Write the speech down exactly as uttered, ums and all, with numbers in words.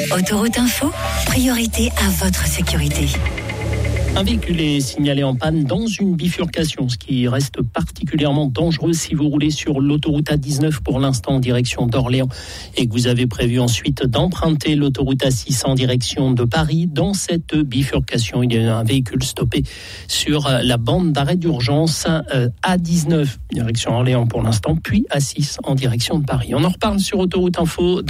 Autoroute Info, priorité à votre sécurité. Un véhicule est signalé en panne dans une bifurcation, ce qui reste particulièrement dangereux si vous roulez sur l'autoroute A dix-neuf pour l'instant en direction d'Orléans et que vous avez prévu ensuite d'emprunter l'autoroute A six en direction de Paris. Dans cette bifurcation, il y a un véhicule stoppé sur la bande d'arrêt d'urgence A dix-neuf direction Orléans pour l'instant, puis A six en direction de Paris. On en reparle sur Autoroute Info.